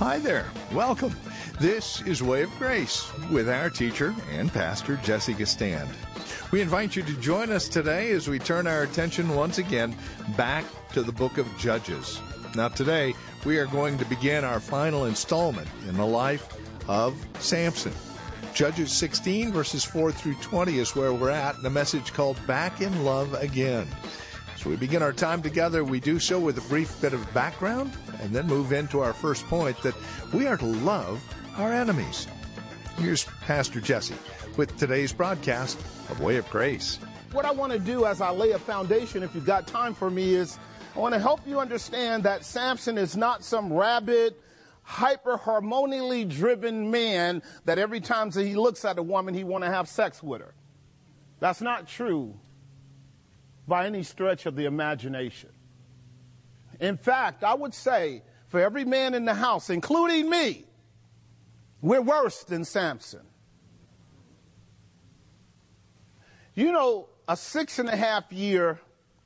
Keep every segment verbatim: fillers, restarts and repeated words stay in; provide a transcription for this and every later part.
Hi there. Welcome. This is Way of Grace with our teacher and pastor, Jesse Gistand. We invite you to join us today as we turn our attention once again back to the book of Judges. Now today, we are going to begin our final installment in the life of Samson. Judges sixteen, verses four through twenty is where we're at, in a message called Back in Love Again. So we begin our time together. We do so with a brief bit of background and then move into our first point, that we are to love our enemies. Here's Pastor Jesse with today's broadcast of Way of Grace. What I want to do as I lay a foundation, if you've got time for me, is I want to help you understand that Samson is not some rabid, hyper-hormonally driven man that every time that he looks at a woman, he want to have sex with her. That's not true by any stretch of the imagination. In fact, I would say for every man in the house, including me, we're worse than Samson. You know, a six and a half year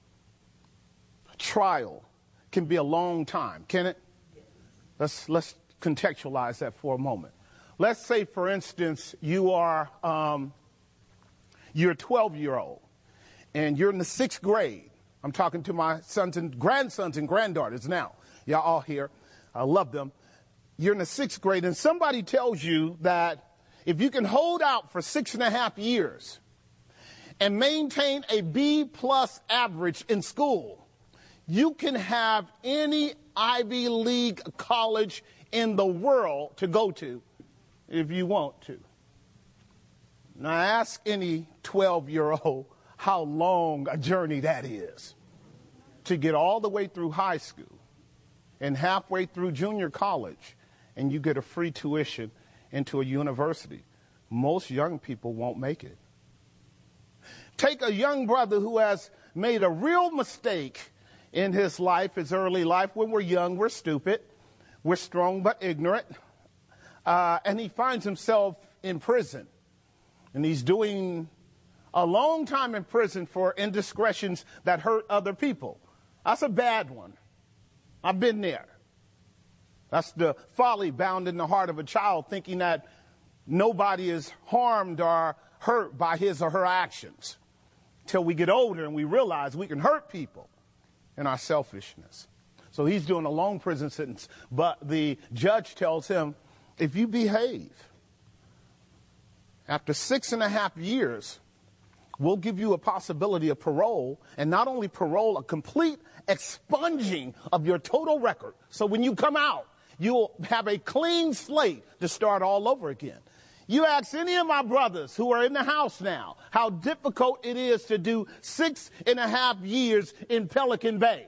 trial can be a long time, can it? Let's, let's contextualize that for a moment. Let's say, for instance, you are, um, you're a twelve-year-old, and you're in the sixth grade. I'm talking to my sons and grandsons and granddaughters now. Y'all all here. I love them. You're in the sixth grade, and somebody tells you that if you can hold out for six and a half years and maintain a B plus average in school, you can have any Ivy League college in the world to go to if you want to. Now ask any twelve-year-old how long a journey that is to get all the way through high school and halfway through junior college, and you get a free tuition into a university. Most young people won't make it. Take a young brother who has made a real mistake in his life, his early life. When we're young, we're stupid, we're strong but ignorant, uh, and he finds himself in prison, and he's doing a long time in prison for indiscretions that hurt other people. That's a bad one. I've been there. That's the folly bound in the heart of a child, thinking that nobody is harmed or hurt by his or her actions, till we get older and we realize we can hurt people in our selfishness. So he's doing a long prison sentence, but the judge tells him, if you behave, after six and a half years, we'll give you a possibility of parole, and not only parole, a complete expunging of your total record. So when you come out, you'll have a clean slate to start all over again. You ask any of my brothers who are in the house now how difficult it is to do six and a half years in Pelican Bay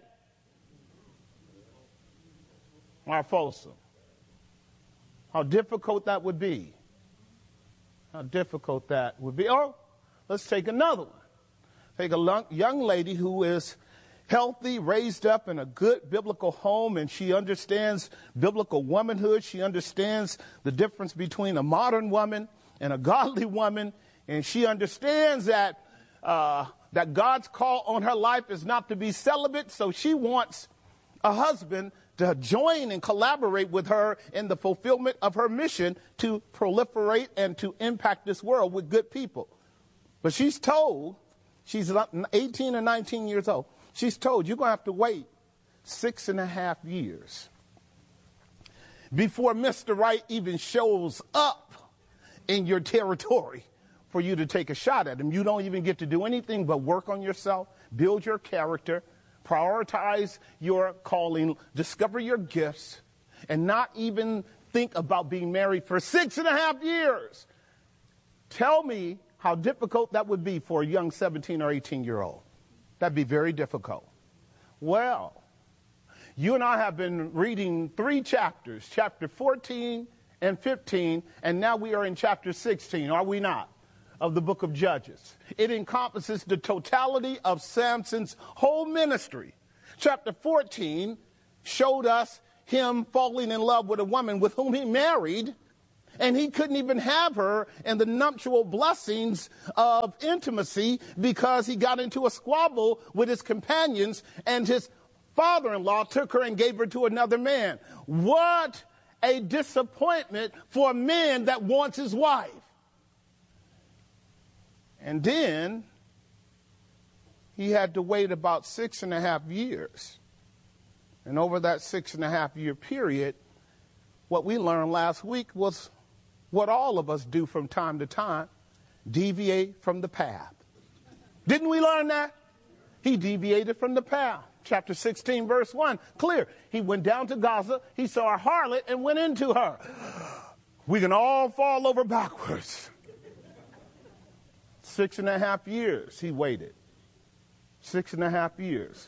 or Folsom. How difficult that would be. How difficult that would be. Oh, let's take another one. Take a young lady who is healthy, raised up in a good biblical home, and she understands biblical womanhood. She understands the difference between a modern woman and a godly woman, and she understands that uh, that God's call on her life is not to be celibate, so she wants a husband to join and collaborate with her in the fulfillment of her mission to proliferate and to impact this world with good people. But she's told, she's eighteen or nineteen years old, she's told you're going to have to wait six and a half years before Mister Right even shows up in your territory for you to take a shot at him. You don't even get to do anything but work on yourself, build your character, prioritize your calling, discover your gifts, and not even think about being married for six and a half years. Tell me how difficult that would be for a young seventeen or eighteen year old. That'd be very difficult. Well, you and I have been reading three chapters, chapter fourteen and fifteen, and now we are in chapter sixteen, are we not, of the book of Judges. It encompasses the totality of Samson's whole ministry. Chapter fourteen showed us him falling in love with a woman with whom he married, and he couldn't even have her in the nuptial blessings of intimacy because he got into a squabble with his companions, and his father-in-law took her and gave her to another man. What a disappointment for a man that wants his wife. And then he had to wait about six and a half years. And over that six and a half year period, what we learned last week was what all of us do from time to time, deviate from the path. Didn't we learn that? He deviated from the path. Chapter sixteen, verse one, clear. He went down to Gaza, he saw a harlot and went into her. We can all fall over backwards. Six and a half years he waited. Six and a half years.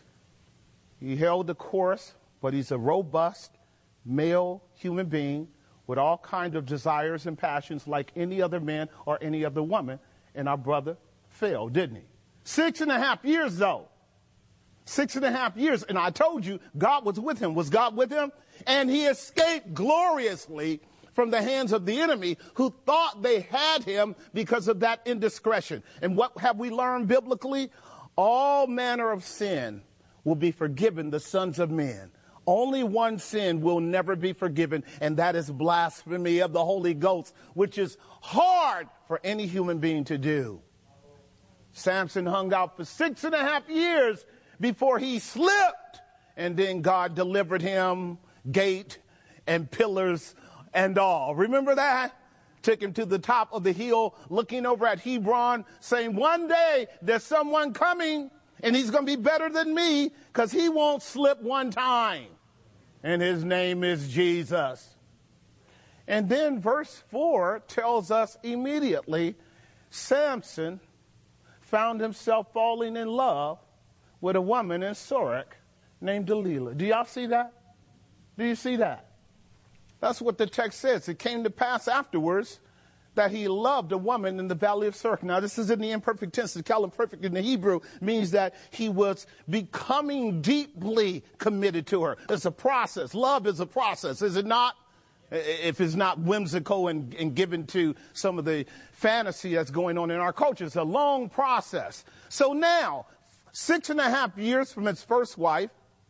He held the course, but he's a robust male human being with all kinds of desires and passions like any other man or any other woman. And our brother failed, didn't he? Six and a half years, though. Six and a half years. And I told you, God was with him. Was God with him? And he escaped gloriously from the hands of the enemy who thought they had him because of that indiscretion. And what have we learned biblically? All manner of sin will be forgiven the sons of men. Only one sin will never be forgiven, and that is blasphemy of the Holy Ghost, which is hard for any human being to do. Samson hung out for six and a half years before he slipped, and then God delivered him, gate and pillars and all. Remember that? Took him to the top of the hill, looking over at Hebron, saying, one day there's someone coming, and he's going to be better than me because he won't slip one time. And his name is Jesus. And then verse four tells us immediately, Samson found himself falling in love with a woman in Sorek named Delilah. Do y'all see that? Do you see that? That's what the text says. It came to pass afterwards that he loved a woman in the valley of Sorek. Now, this is in the imperfect tense. The imperfect in the Hebrew means that he was becoming deeply committed to her. It's a process. Love is a process, is it not? If it's not whimsical and, and given to some of the fantasy that's going on in our culture. It's a long process. So now, six and a half years from his first wife,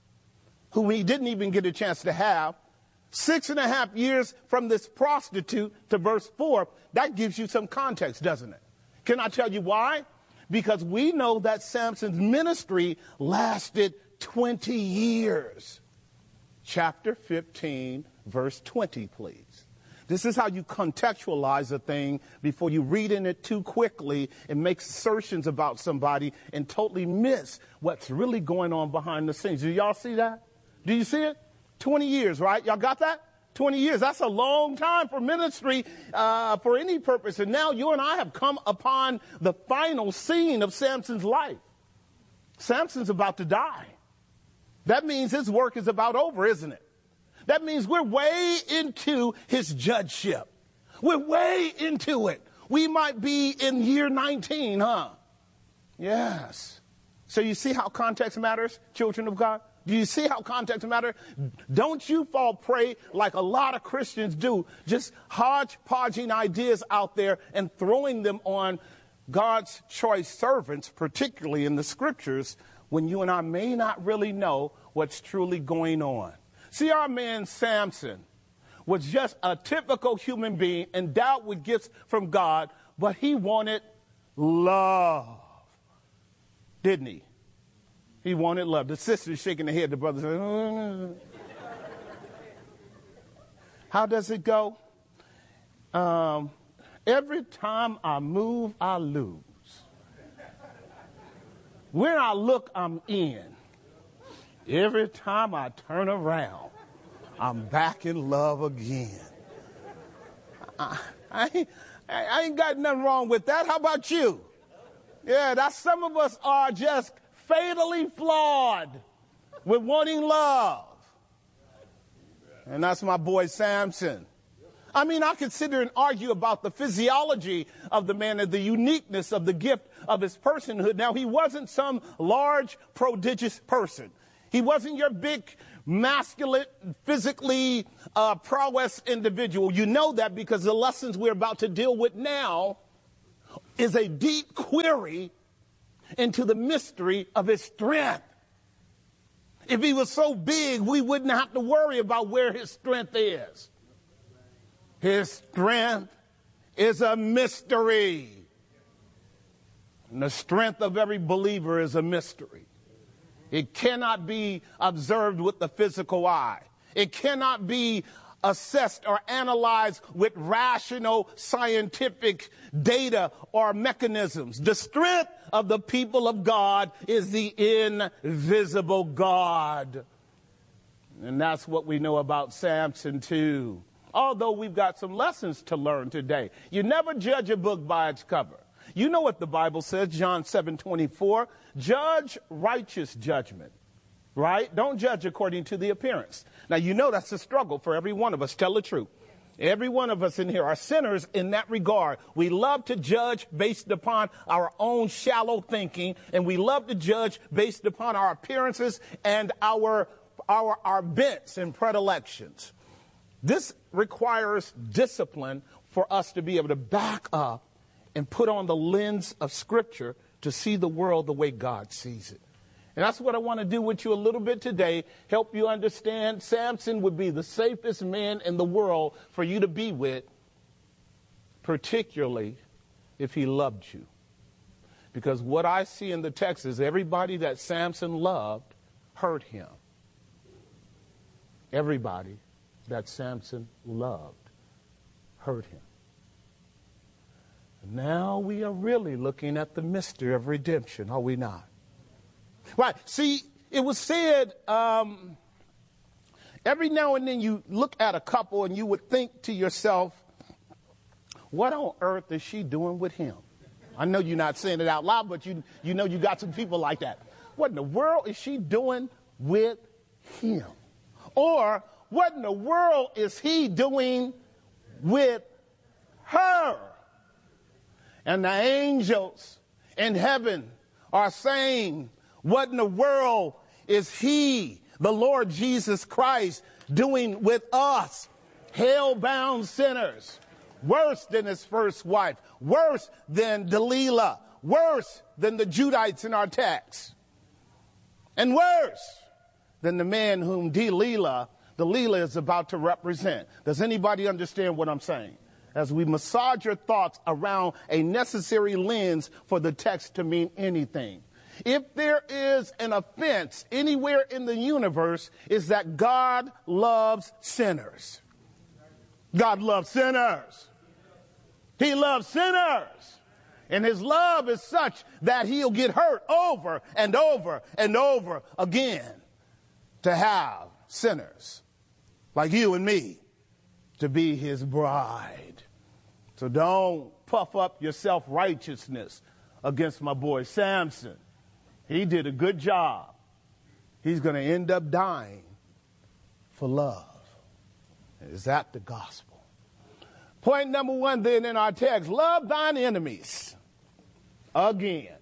who he didn't even get a chance to have, six and a half years from this prostitute to verse four, that gives you some context, doesn't it? Can I tell you why? Because we know that Samson's ministry lasted twenty years. Chapter fifteen, verse twenty, please. This is how you contextualize a thing before you read in it too quickly and make assertions about somebody and totally miss what's really going on behind the scenes. Do y'all see that? Do you see it? twenty years, right? Y'all got that? twenty years. That's a long time for ministry, uh, for any purpose. And now you and I have come upon the final scene of Samson's life. Samson's about to die. That means his work is about over, isn't it? That means we're way into his judgeship. We're way into it. We might be in year nineteen, huh? Yes. So you see how context matters, children of God? Do you see how context matters? Don't you fall prey like a lot of Christians do, just hodgepodging ideas out there and throwing them on God's choice servants, particularly in the scriptures, when you and I may not really know what's truly going on. See, our man Samson was just a typical human being endowed with gifts from God, but he wanted love, didn't he? He wanted love. The sister's shaking her head. The brother said, mm. How does it go? Um, every time I move, I lose. When I look, I'm in. Every time I turn around, I'm back in love again. I, I, ain't, I ain't got nothing wrong with that. How about you? Yeah, that's some of us are just fatally flawed with wanting love. And that's my boy Samson. I mean, I could sit there and argue about the physiology of the man and the uniqueness of the gift of his personhood. Now, he wasn't some large, prodigious person. He wasn't your big, masculine, physically uh, prowess individual. You know that because the lessons we're about to deal with now is a deep query into the mystery of his strength. If he was so big, we wouldn't have to worry about where his strength is. His strength is a mystery. And the strength of every believer is a mystery. It cannot be observed with the physical eye. It cannot be assessed or analyzed with rational scientific data or mechanisms. The strength of the people of God is the invisible God. And that's what we know about Samson too. Although we've got some lessons to learn today. You never judge a book by its cover. You know what the Bible says, John seven twenty-four, judge righteous judgment, right? Don't judge according to the appearance. Now, you know that's a struggle for every one of us. Tell the truth. Every one of us in here are sinners in that regard. We love to judge based upon our own shallow thinking, and we love to judge based upon our appearances and our, our, our bents and predilections. This requires discipline for us to be able to back up and put on the lens of Scripture to see the world the way God sees it. And that's what I want to do with you a little bit today, help you understand Samson would be the safest man in the world for you to be with, particularly if he loved you. Because what I see in the text is everybody that Samson loved hurt him. Everybody that Samson loved hurt him. Now we are really looking at the mystery of redemption, are we not? Right. See, it was said um, every now and then you look at a couple and you would think to yourself, what on earth is she doing with him? I know you're not saying it out loud, but you, you know you got some people like that. What in the world is she doing with him? Or what in the world is he doing with her? And the angels in heaven are saying, what in the world is he, the Lord Jesus Christ, doing with us, hell-bound sinners? Worse than his first wife, worse than Delilah, worse than the Judites in our text, and worse than the man whom Delilah, Delilah is about to represent. Does anybody understand what I'm saying? As we massage your thoughts around a necessary lens for the text to mean anything. If there is an offense anywhere in the universe, is that God loves sinners. God loves sinners. He loves sinners. And his love is such that he'll get hurt over and over and over again to have sinners like you and me to be his bride. So don't puff up your self-righteousness against my boy Samson. He did a good job. He's going to end up dying for love. Is that the gospel? Point number one then in our text, love thine enemies. Again.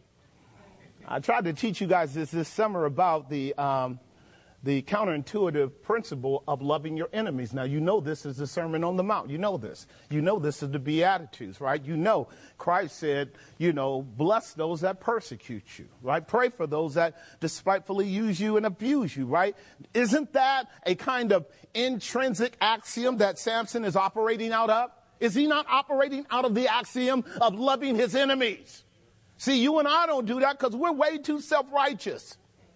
I tried to teach you guys this this summer about the um, the counterintuitive principle of loving your enemies. Now, you know this is the Sermon on the Mount. You know this. You know this is the Beatitudes, right? You know Christ said, you know, bless those that persecute you, right? Pray for those that despitefully use you and abuse you, right? Isn't that a kind of intrinsic axiom that Samson is operating out of? Is he not operating out of the axiom of loving his enemies? See, you and I don't do that because we're way too self-righteous.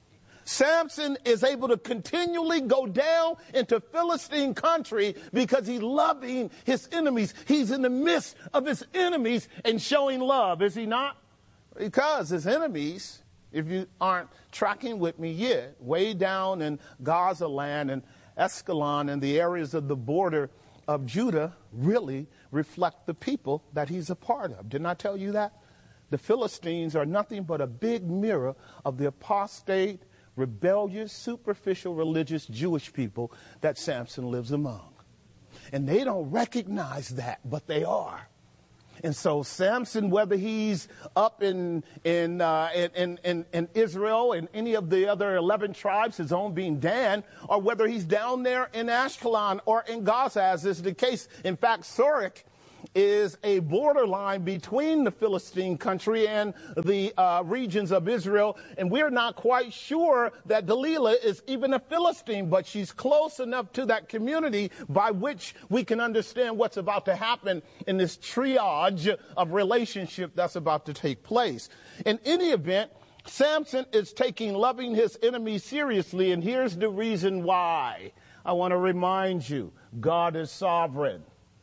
Samson is able to continually go down into Philistine country because he's loving his enemies. He's in the midst of his enemies and showing love, is he not? Because his enemies, if you aren't tracking with me yet, way down in Gaza land and Ascalon and the areas of the border of Judah really reflect the people that he's a part of. Didn't I tell you that? The Philistines are nothing but a big mirror of the apostate, rebellious, superficial, religious Jewish people that Samson lives among. And they don't recognize that, but they are. And so Samson, whether he's up in in, uh, in in in Israel and any of the other eleven tribes, his own being Dan, or whether he's down there in Ashkelon or in Gaza, as is the case. In fact, Sorek is a borderline between the Philistine country and the uh, regions of Israel. And we're not quite sure that Delilah is even a Philistine, but she's close enough to that community by which we can understand what's about to happen in this triage of relationship that's about to take place. In any event, Samson is taking loving his enemies seriously, and here's the reason why. I want to remind you, God is sovereign.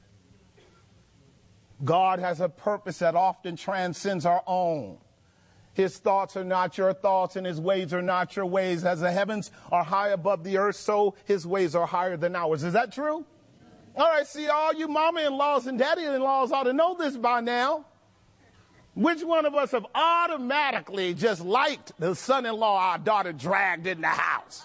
God has a purpose that often transcends our own. His thoughts are not your thoughts, and his ways are not your ways. As the heavens are high above the earth, so his ways are higher than ours. Is that true? All right, see, all you mama-in-laws and daddy-in-laws ought to know this by now. Which one of us have automatically just liked the son-in-law our daughter dragged in the house?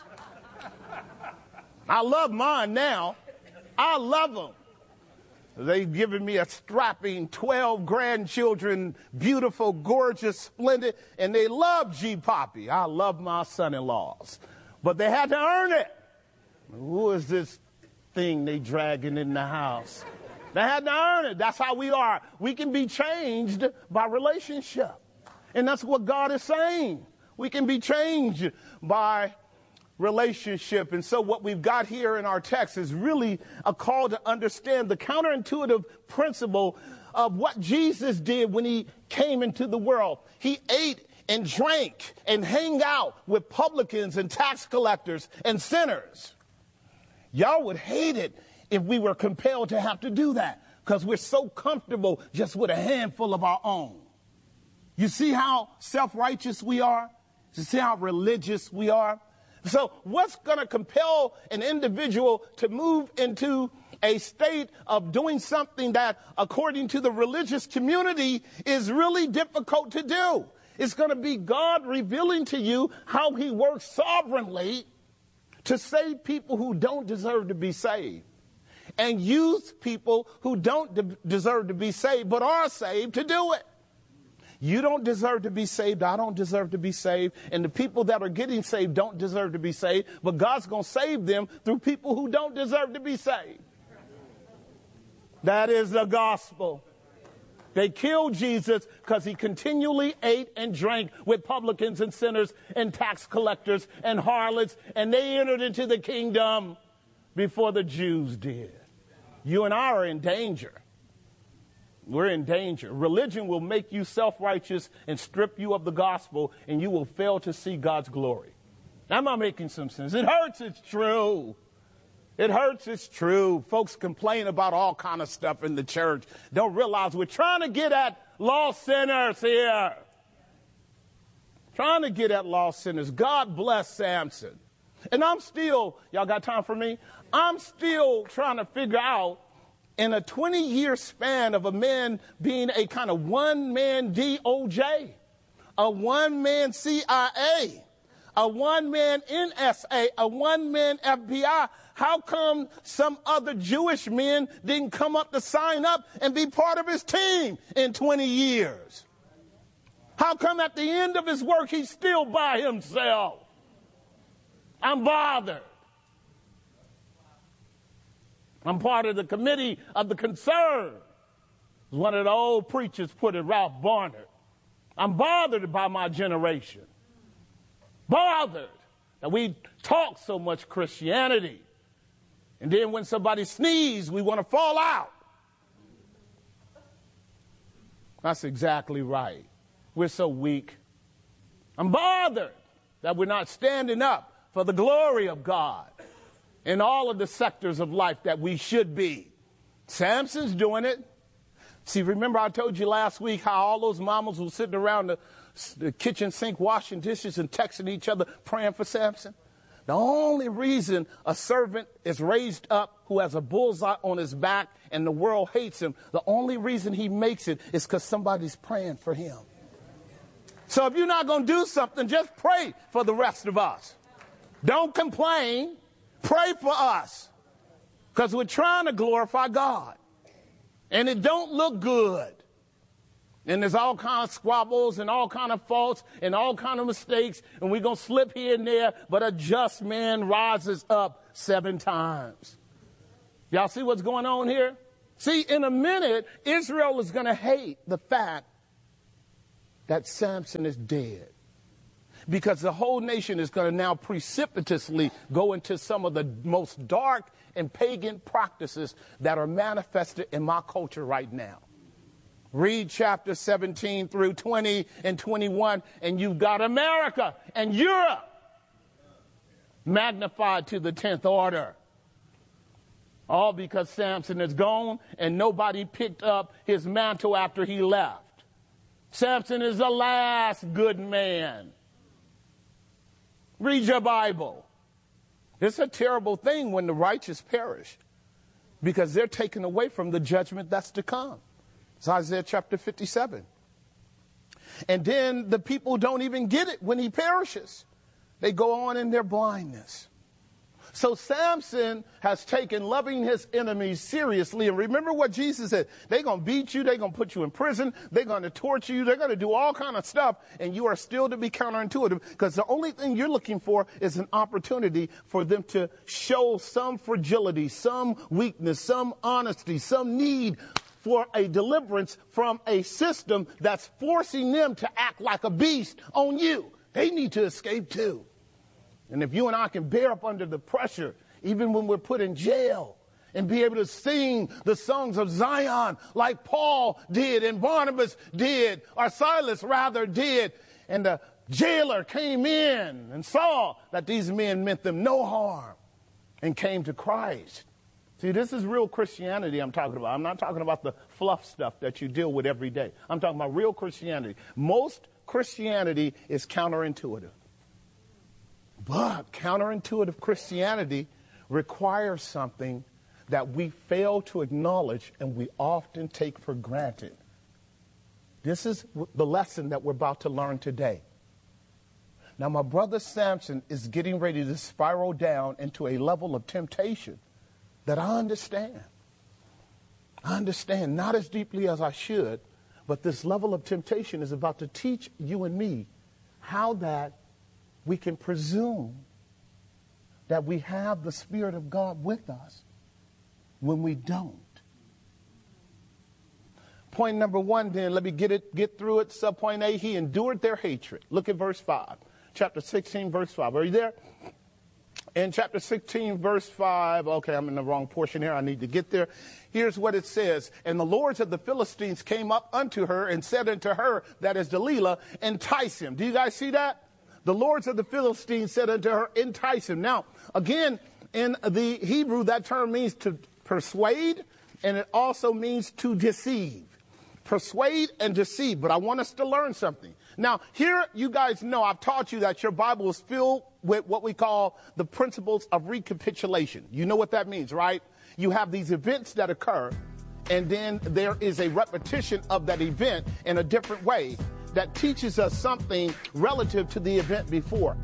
I love mine now. I love them. They've given me a strapping twelve grandchildren, beautiful, gorgeous, splendid, and they love G. Poppy. I love my son-in-laws. But they had to earn it. Who is this thing they dragging in the house? They had to earn it. That's how we are. We can be changed by relationship. And that's what God is saying. We can be changed by relationship. And so what we've got here in our text is really a call to understand the counterintuitive principle of what Jesus did when he came into the world. He ate and drank and hung out with publicans and tax collectors and sinners. Y'all would hate it if we were compelled to have to do that, because we're so comfortable just with a handful of our own. You see how self-righteous we are? You see how religious we are? So what's going to compel an individual to move into a state of doing something that, according to the religious community, is really difficult to do? It's going to be God revealing to you how he works sovereignly to save people who don't deserve to be saved, and use people who don't de- deserve to be saved but are saved to do it. You don't deserve to be saved. I don't deserve to be saved. And the people that are getting saved don't deserve to be saved. But God's going to save them through people who don't deserve to be saved. That is the gospel. They killed Jesus because he continually ate and drank with publicans and sinners and tax collectors and harlots. And they entered into the kingdom before the Jews did. You and I are in danger. We're in danger. Religion will make you self-righteous and strip you of the gospel, and you will fail to see God's glory. Am I making some sense? It hurts, it's true. It hurts, it's true. Folks complain about all kind of stuff in the church. Don't realize we're trying to get at lost sinners here. Trying to get at lost sinners. God bless Samson. And I'm still, y'all got time for me? I'm still trying to figure out, in a twenty-year span of a man being a kind of one-man D O J, a one-man C I A, a one-man N S A, a one-man F B I, how come some other Jewish men didn't come up to sign up and be part of his team in twenty years? How come at the end of his work he's still by himself? I'm bothered. I'm part of the committee of the concern. One of the old preachers put it, Ralph Barnard. I'm bothered by my generation. Bothered that we talk so much Christianity. And then when somebody sneezes, we want to fall out. That's exactly right. We're so weak. I'm bothered that we're not standing up for the glory of God in all of the sectors of life that we should be. Samson's doing it. See, remember I told you last week how all those mamas were sitting around the, the kitchen sink washing dishes and texting each other praying for Samson? The only reason a servant is raised up who has a bullseye on his back and the world hates him, the only reason he makes it is because somebody's praying for him. So if you're not going to do something, just pray for the rest of us. Don't complain. Pray for us, because we're trying to glorify God, and it don't look good. And there's all kinds of squabbles and all kind of faults and all kind of mistakes, and we're going to slip here and there, but a just man rises up seven times. Y'all see what's going on here? See, in a minute, Israel is going to hate the fact that Samson is dead, because the whole nation is going to now precipitously go into some of the most dark and pagan practices that are manifested in my culture right now. Read chapter seventeen through twenty and twenty-one, and you've got America and Europe magnified to the tenth order. All because Samson is gone and nobody picked up his mantle after he left. Samson is the last good man. Read your Bible. It's a terrible thing when the righteous perish, because they're taken away from the judgment that's to come. It's Isaiah chapter fifty-seven. And then the people don't even get it when he perishes. They go on in their blindness. So Samson has taken loving his enemies seriously. And remember what Jesus said. They're going to beat you. They're going to put you in prison. They're going to torture you. They're going to do all kind of stuff. And you are still to be counterintuitive, because the only thing you're looking for is an opportunity for them to show some fragility, some weakness, some honesty, some need for a deliverance from a system that's forcing them to act like a beast on you. They need to escape too. And if you and I can bear up under the pressure, even when we're put in jail, and be able to sing the songs of Zion like Paul did and Barnabas did, or Silas rather did, and the jailer came in and saw that these men meant them no harm and came to Christ. See, this is real Christianity I'm talking about. I'm not talking about the fluff stuff that you deal with every day. I'm talking about real Christianity. Most Christianity is counterintuitive. But counterintuitive Christianity requires something that we fail to acknowledge and we often take for granted. This is the lesson that we're about to learn today. Now, my brother Samson is getting ready to spiral down into a level of temptation that I understand. I understand, not as deeply as I should, but this level of temptation is about to teach you and me how that we can presume that we have the Spirit of God with us when we don't. Point number one, then, let me get it, get through it. Subpoint A, he endured their hatred. Look at verse five, chapter sixteen, verse five. Are you there? In chapter sixteen, verse five, okay, I'm in the wrong portion here. I need to get there. Here's what it says. And the lords of the Philistines came up unto her and said unto her, that is Delilah, entice him. Do you guys see that? The lords of the Philistines said unto her, entice him. Now, again, in the Hebrew, that term means to persuade, and it also means to deceive. Persuade and deceive. But I want us to learn something. Now, here you guys know, I've taught you that your Bible is filled with what we call the principles of recapitulation. You know what that means, right? You have these events that occur, and then there is a repetition of that event in a different way that teaches us something relative to the event before.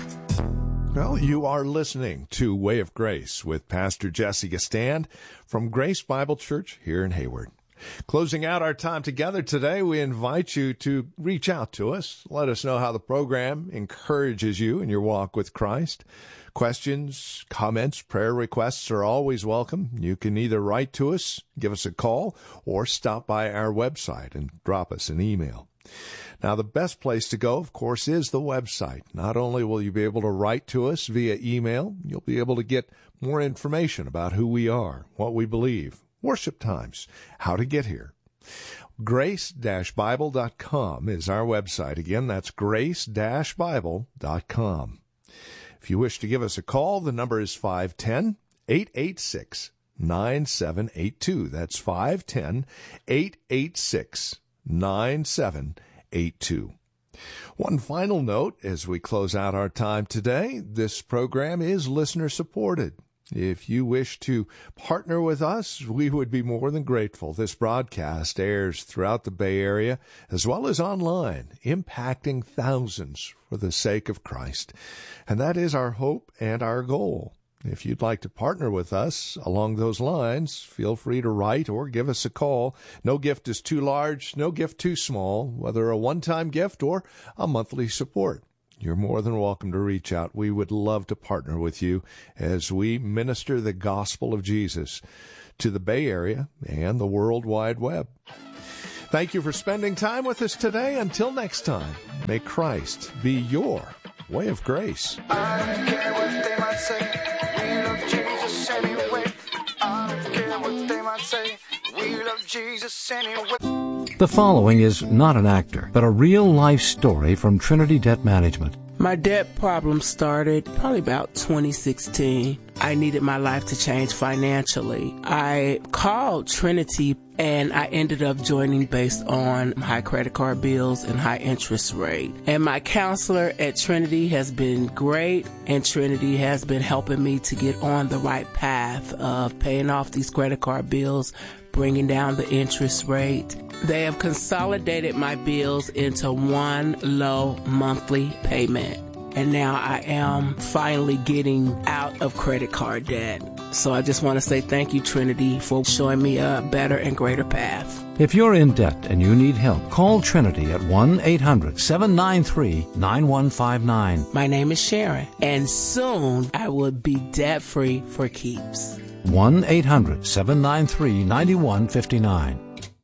Well, you are listening to Way of Grace with Pastor Jesse Gistand from Grace Bible Church here in Hayward. Closing out our time together today, we invite you to reach out to us. Let us know how the program encourages you in your walk with Christ. Questions, comments, prayer requests are always welcome. You can either write to us, give us a call, or stop by our website and drop us an email. Now, the best place to go, of course, is the website. Not only will you be able to write to us via email, you'll be able to get more information about who we are, what we believe, worship times, how to get here. grace dash bible dot com is our website. Again, that's grace dash bible dot com. If you wish to give us a call, the number is five one zero, eight eight six, nine seven eight two. That's five one zero, eight eight six, nine seven eight two. One final note as we close out our time today, this program is listener supported. If you wish to partner with us, we would be more than grateful. This broadcast airs throughout the Bay Area as well as online, impacting thousands for the sake of Christ. And that is our hope and our goal. If you'd like to partner with us along those lines, feel free to write or give us a call. No gift is too large, no gift too small, whether a one-time gift or a monthly support. You're more than welcome to reach out. We would love to partner with you as we minister the gospel of Jesus to the Bay Area and the World Wide Web. Thank you for spending time with us today. Until next time, may Christ be your way of grace. I don't care what they might say. We love Jesus anyway. I don't care what they might say. We love Jesus anyway. The following is not an actor, but a real-life story from Trinity Debt Management. My debt problem started probably about twenty sixteen. I needed my life to change financially. I called Trinity and I ended up joining based on high credit card bills and high interest rate. And my counselor at Trinity has been great, and Trinity has been helping me to get on the right path of paying off these credit card bills, bringing down the interest rate. They have consolidated my bills into one low monthly payment. And now I am finally getting out of credit card debt. So I just want to say thank you, Trinity, for showing me a better and greater path. If you're in debt and you need help, call Trinity at one eight hundred seven nine three nine one five nine. My name is Sharon, and soon I will be debt-free for keeps. one eight hundred seven nine three nine one five nine.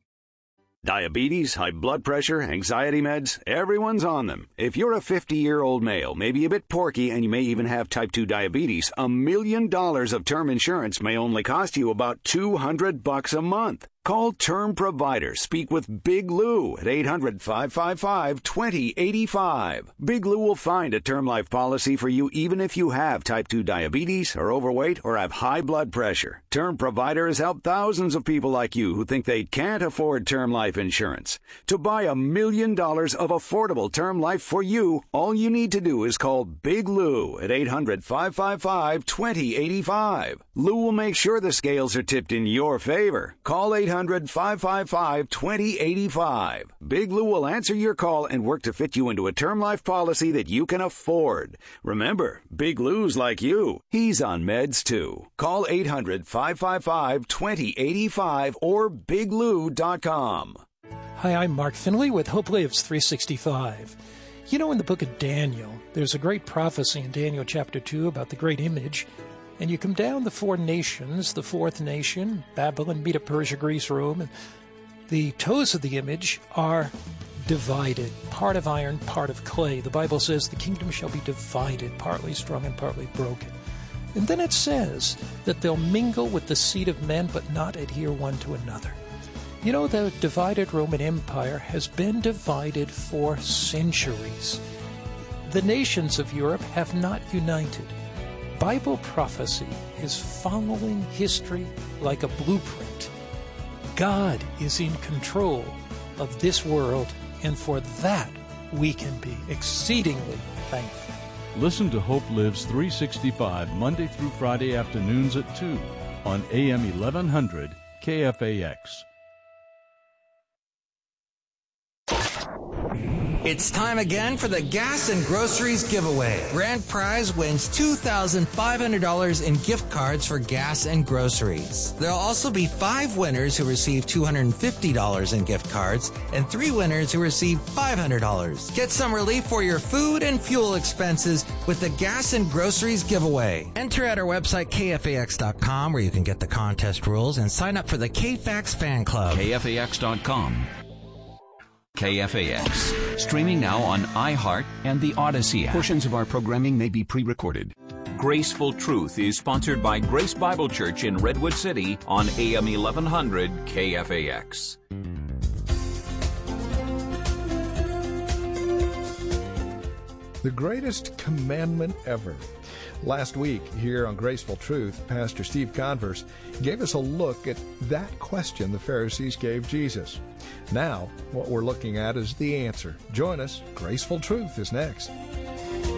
Diabetes, high blood pressure, anxiety meds, everyone's on them. If you're a fifty-year-old male, maybe a bit porky, and you may even have type two diabetes, a million dollars of term insurance may only cost you about two hundred bucks a month. Call Term Provider. Speak with Big Lou at eight hundred five five five two zero eight five. Big Lou will find a term life policy for you even if you have type two diabetes, are overweight, or have high blood pressure. Term Provider has helped thousands of people like you who think they can't afford term life insurance. To buy a million dollars of affordable term life for you, all you need to do is call Big Lou at eight hundred five five five two zero eight five. Lou will make sure the scales are tipped in your favor. Call eight hundred five five five two zero eight five. Big Lou will answer your call and work to fit you into a term life policy that you can afford. Remember, Big Lou's like you. He's on meds too. Call eight hundred five five five two zero eight five or big lou dot com. Hi, I'm Mark Finley with Hope Lives three sixty-five. You know, in the book of Daniel, there's a great prophecy in Daniel chapter two about the great image. And you come down the four nations, the fourth nation, Babylon, Medo, Persia, Greece, Rome, and the toes of the image are divided, part of iron, part of clay. The Bible says the kingdom shall be divided, partly strong and partly broken. And then it says that they'll mingle with the seed of men, but not adhere one to another. You know, the divided Roman Empire has been divided for centuries. The nations of Europe have not united. Bible prophecy is following history like a blueprint. God is in control of this world, and for that we can be exceedingly thankful. Listen to Hope Lives three sixty-five Monday through Friday afternoons at two on A M eleven hundred K F A X. It's time again for the Gas and Groceries giveaway. Grand prize wins two thousand five hundred dollars in gift cards for gas and groceries. There'll also be five winners who receive two hundred fifty dollars in gift cards and three winners who receive five hundred dollars. Get some relief for your food and fuel expenses with the Gas and Groceries giveaway. Enter at our website, K F A X dot com, where you can get the contest rules and sign up for the K F A X fan club. K F A X dot com. K F A X. Streaming now on iHeart and the Odyssey app. Portions of our programming may be pre-recorded. Graceful Truth is sponsored by Grace Bible Church in Redwood City on A M eleven hundred K F A X. The greatest commandment ever. Last week, here on Graceful Truth, Pastor Steve Converse gave us a look at that question the Pharisees gave Jesus. Now, what we're looking at is the answer. Join us. Graceful Truth is next.